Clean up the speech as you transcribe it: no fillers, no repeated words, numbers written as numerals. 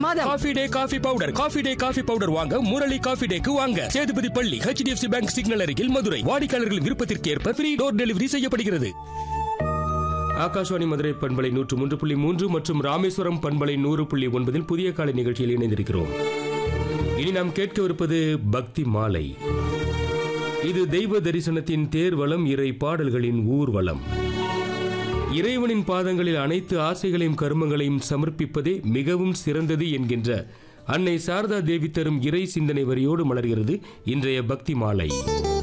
Coffee day coffee powder. Coffee day coffee powder வாங்க Murali coffee டேக்கு வாங்க. சேதுபதி பள்ளி, HDFC பேங்க் சிக்னல் அருகில், மதுரை. வாடிக்கையாளர்களின் விருப்பத்திற்கு ஏற்ப ஃப்ரீ டோர் டெலிவரி செய்யப்படுகிறது. ஆகாஷ்வாணி மதுரை பண்பலை 103.3 மற்றும் ராமேஸ்வரம் பண்பலை 100.9 புதிய காலை நிகழ்ச்சியில் இணைந்திருக்கிறோம். இனி நாம் கேட்கவிருப்பது பக்தி மாலை. இது தெய்வ தரிசனத்தின் தேர்வலம், இறை பாடல்களின் ஊர்வலம். இறைவனின் பாதங்களில் அனைத்து ஆசைகளையும் கர்மங்களையும் சமர்ப்பிப்பதே மிகவும் சிறந்தது என்கின்ற அன்னை சாரதா தேவி தரும் இறை சிந்தனை வரியோடு மலர்கிறது இன்றைய பக்தி மாலை.